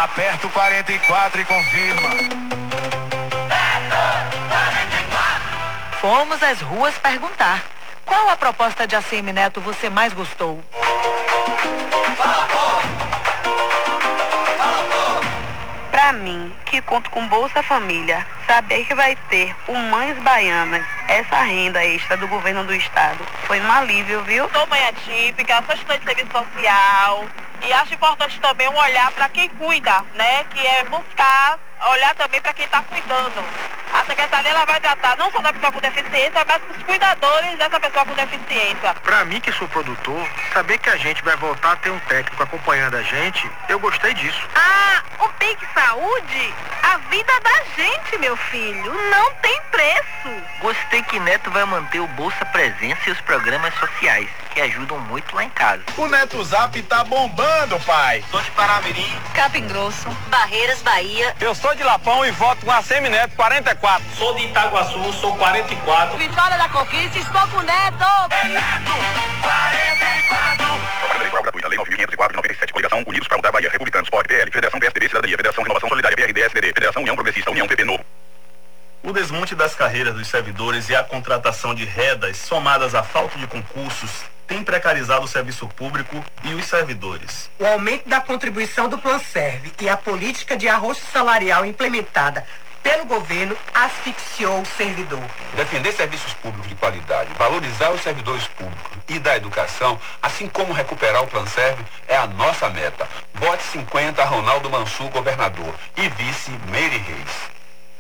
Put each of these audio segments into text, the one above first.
Aperta o 44 e confirma. Fomos às ruas perguntar: qual a proposta de ACM Neto você mais gostou? Pra mim, que conto com Bolsa Família, saber que vai ter o Mães Baianas, essa renda extra do governo do estado, foi um alívio, viu? Sou mãe atípica, sou estudante de serviço social e acho importante também um olhar para quem cuida, né? Que é buscar olhar também para quem está cuidando. A secretaria ela vai tratar não só da pessoa com deficiência, mas dos cuidadores dessa pessoa com deficiência. Para mim, que sou produtor, saber que a gente vai voltar a ter um técnico acompanhando a gente, eu gostei disso. Ah, o Pix Saúde, a vida da gente, meu filho, não tem preço. Gostei que Neto vai manter o Bolsa Presença e os programas sociais, que ajudam muito lá em casa. O Neto Zap tá bombando, pai. Sou de Paramirim. Capim Grosso, Barreiras, Bahia. Eu sou de Lapão e voto com ACM Neto 44. Sou de Itaguaçu, sou 44. Vitória da Conquista, estou com o Neto. Neto 44. Propaganda eleitoral gratuita, Lei 9.504/97, Coligação Unidos para Mudar Bahia, Republicanos, POR, PL, Federação PSDB, Cidadania, Federação Renovação Solidária, PRD, SDD, Federação União Progressista, União PP Novo. O desmonte das carreiras dos servidores e a contratação de redas, somadas à falta de concursos, tem precarizado o serviço público e os servidores. O aumento da contribuição do Planserve e a política de arrocho salarial implementada pelo governo asfixiou o servidor. Defender serviços públicos de qualidade, valorizar os servidores públicos e da educação, assim como recuperar o Planserve, é a nossa meta. Vote 50 Ronaldo Mansur, governador, e vice Meire Reis.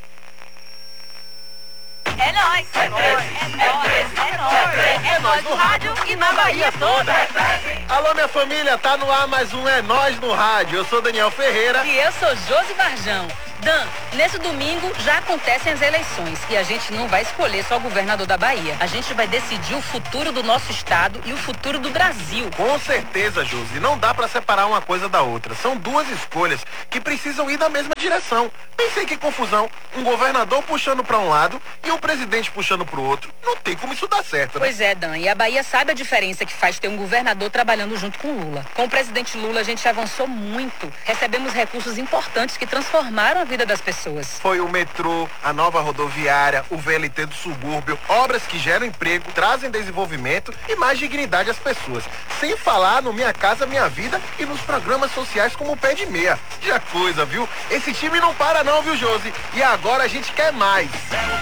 É nóis, é nóis, é nóis, é nóis. É nóis no rádio e na Bahia toda. Alô, minha família, tá no ar mais um É Nós no Rádio. Eu sou Daniel Ferreira. E eu sou Josi Varjão. Dan, nesse domingo já acontecem as eleições e a gente não vai escolher só o governador da Bahia. A gente vai decidir o futuro do nosso estado e o futuro do Brasil. Com certeza, Josi. Não dá pra separar uma coisa da outra. São duas escolhas que precisam ir na mesma direção. Pensei que confusão. Um governador puxando pra um lado e um presidente puxando pro outro. Não tem como isso dar certo, né? Pois é, Dan. E a Bahia sabe a diferença que faz ter um governador trabalhando junto com Lula. Com o presidente Lula, a gente avançou muito. Recebemos recursos importantes que transformaram a vida das pessoas. Foi o metrô, a nova rodoviária, o VLT do subúrbio, obras que geram emprego, trazem desenvolvimento e mais dignidade às pessoas. Sem falar no Minha Casa Minha Vida e nos programas sociais como o Pé de Meia. Já coisa, viu? Esse time não para não, viu, Josi? E agora a gente quer mais.